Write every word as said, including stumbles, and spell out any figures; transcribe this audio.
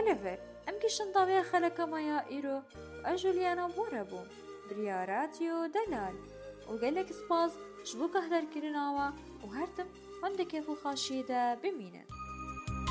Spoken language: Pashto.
ئۆلیڤر ئەم گەشتە بێ خەلەکەمەیە ئیرۆ ئەژولیانە بۆرە بوو بریاراتی و دەلال و گەلێک سپاس ji bo guhdarkirinawa û her tim wendekî xweşî de bimînin.